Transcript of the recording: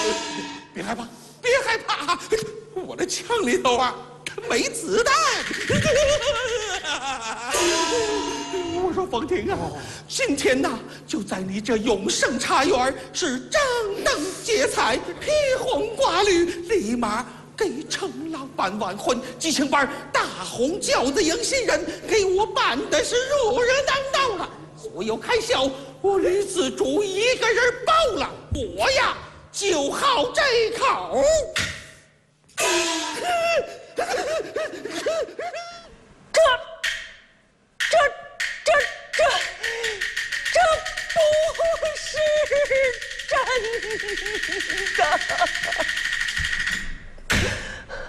别害怕，别害怕，我的枪里头啊没子弹。我说冯婷啊，今天呐，就在你这永盛茶园是张灯结彩，披红挂绿，立马给程老板完婚，激情班大红轿子迎新人，给我办的是热热闹闹了。所有开销我吕自主一个人包了，我呀就好这口。